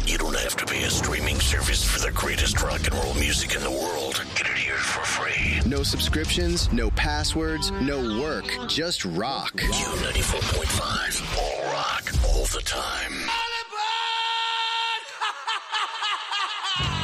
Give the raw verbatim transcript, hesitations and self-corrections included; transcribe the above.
You don't have to pay a streaming service for the greatest rock and roll music in the world. Get it here for free. No subscriptions, no passwords, no work, just rock. U ninety-four point five, all rock, all the time.